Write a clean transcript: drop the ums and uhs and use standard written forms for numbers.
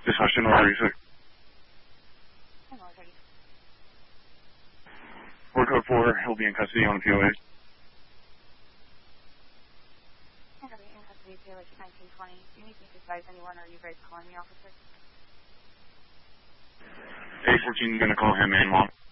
Discussion, what are you saying? Word code 4, he'll be in custody on a POA. He'll be in custody, POA 1920. Do you need me to advise anyone, or are you guys calling the officer? A14 is going to call him and mom.